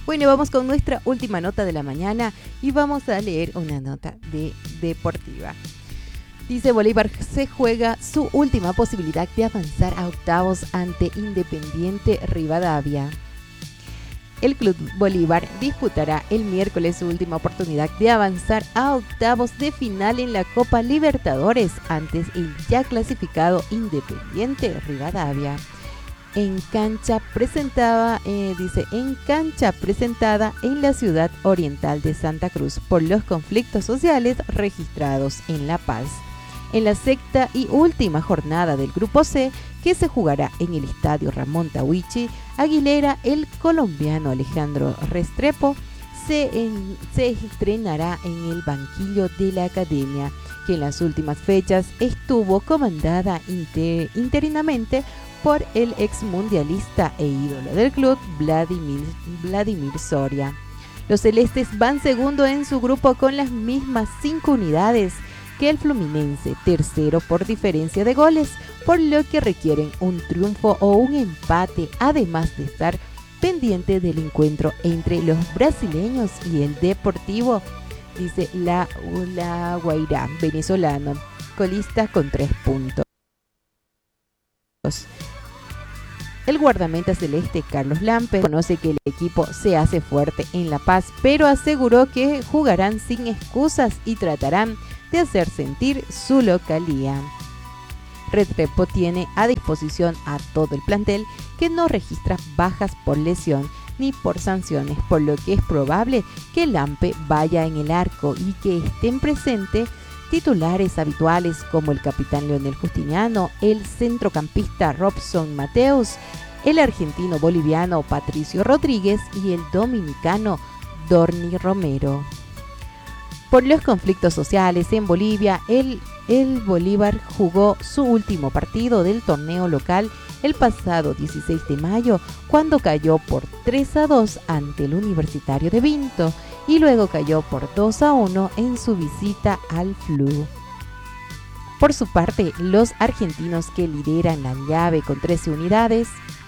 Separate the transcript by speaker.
Speaker 1: Bueno, vamos con nuestra última nota de la mañana y vamos a leer una nota deportiva. Dice: Bolívar se juega su última posibilidad de avanzar a octavos ante Independiente Rivadavia. El Club Bolívar disputará el miércoles su última oportunidad de avanzar a octavos de final en la Copa Libertadores ante el ya clasificado Independiente Rivadavia. En cancha presentada en la ciudad oriental de Santa Cruz por los conflictos sociales registrados en La Paz. En la sexta y última jornada del Grupo C, que se jugará en el Estadio Ramón Tahuichi Aguilera, el colombiano Alejandro Restrepo se estrenará en el banquillo de la academia, que en las últimas fechas estuvo comandada interinamente por el exmundialista e ídolo del club, Vladimir Soria. Los celestes van segundo en su grupo con las mismas 5 unidades que el Fluminense, tercero por diferencia de goles, por lo que requieren un triunfo o un empate, además de estar pendiente del encuentro entre los brasileños y el Deportivo, dice la Guairá venezolano, colista con 3 puntos. El guardameta celeste Carlos Lampe conoce que el equipo se hace fuerte en La Paz, pero aseguró que jugarán sin excusas y tratarán de hacer sentir su localía. Restrepo tiene a disposición a todo el plantel, que no registra bajas por lesión ni por sanciones, por lo que es probable que Lampe vaya en el arco y que estén presentes titulares habituales como el capitán Leonel Justiniano, el centrocampista Robson Mateus, el argentino boliviano Patricio Rodríguez y el dominicano Dorni Romero. Por los conflictos sociales en Bolivia, el Bolívar jugó su último partido del torneo local el pasado 16 de mayo, cuando cayó por 3-2 ante el Universitario de Vinto y luego cayó por 2-1 en su visita al Flu. Por su parte, los argentinos, que lideran la llave con 13 unidades,